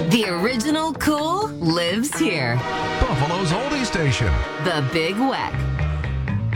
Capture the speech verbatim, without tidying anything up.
The original cool lives here. Buffalo's oldie station. The Big Weck.